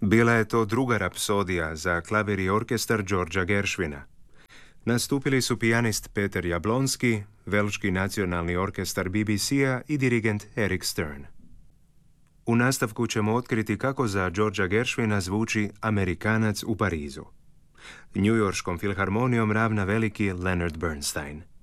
Bila je to druga rapsodija za klavir i orkestar Georgea Gershwina. Nastupili su pijanist Peter Jablonski, Velški nacionalni orkestar BBC-a i dirigent Eric Stern. U nastavku ćemo otkriti kako za Georgea Gershwina zvuči Amerikanac u Parizu. Njujorškom filharmonijom ravna veliki Leonard Bernstein.